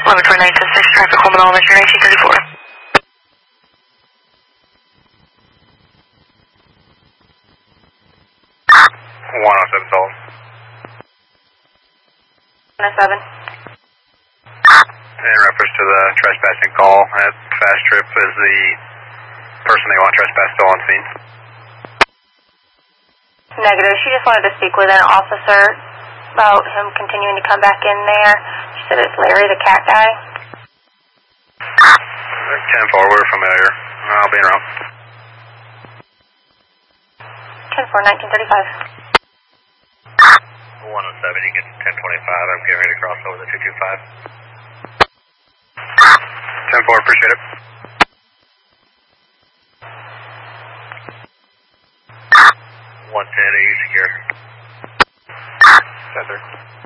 1129-6, traffic Coleman, Mission 1934. 107 Sullivan. 107. In reference to the trespassing call at Fast Trip, is the person they want trespassed still on scene? Negative. She just wanted to speak with an officer about him continuing to come back in there. She said it's Larry, the cat guy. 10-4, we're familiar. I'll be around. 10-4, 1935. 107, you get to 1025. I'm getting ready to cross over the 225. 10-4, appreciate it. 110, are you secure? Yes, sir.